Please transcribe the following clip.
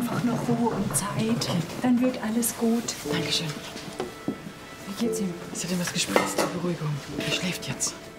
einfach noch Ruhe und Zeit. Dann wird alles gut. Dankeschön. Wie geht's ihm? Es hat ihm was gespritzt zur Beruhigung. Er schläft jetzt.